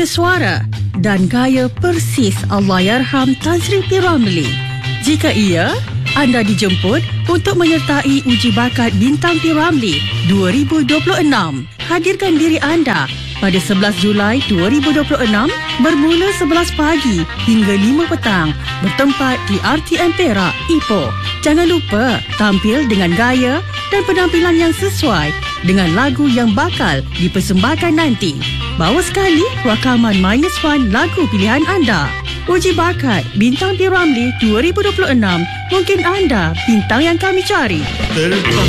punya suara dan gaya persis Allahyarham Tan Sri P. Ramlee. Jika ia, anda dijemput untuk menyertai uji bakat Bintang P. Ramlee 2026. Hadirkan diri anda pada 11 Julai 2026 bermula 11 pagi hingga 5 petang bertempat di RTM Perak, Ipoh. Jangan lupa tampil dengan gaya dan penampilan yang sesuai dengan lagu yang bakal dipersembahkan nanti. Bawa sekali rakaman -1 lagu pilihan anda. Uji bakat Bintang P. Ramlee 2026. Mungkin anda bintang yang kami cari.